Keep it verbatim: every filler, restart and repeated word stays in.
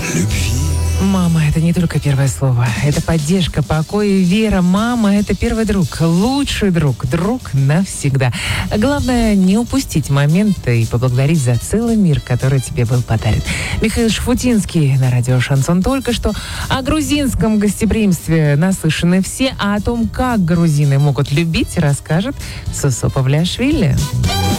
любви. Мама — это не только первое слово. Это поддержка, покой и вера. Мама — это первый друг, лучший друг, друг навсегда. Главное, не упустить момент и поблагодарить за целый мир, который тебе был подарен. Михаил Шафутинский на радио «Шансон» только что. О грузинском гостеприимстве наслышаны все, а о том, как грузины могут любить, расскажет Сусо Павлиашвили.